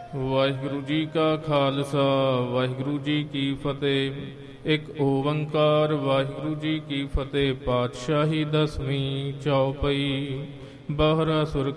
ਵਾਹਿਗੁਰੂ ਜੀ ਕਾ ਖਾਲਸਾ ਵਾਹਿਗੁਰੂ ਜੀ ਕੀ ਫਤਿਹ। ਇੱਕ ਓੰਕਾਰ ਵਾਹਿਗੁਰੂ ਜੀ ਕੀ ਫਤਿਹ। ਪਾਤਸ਼ਾਹੀ ਦਸਵੀਂ ਚੌਪਈ। ਬਾਹਰਾ ਸੁਰ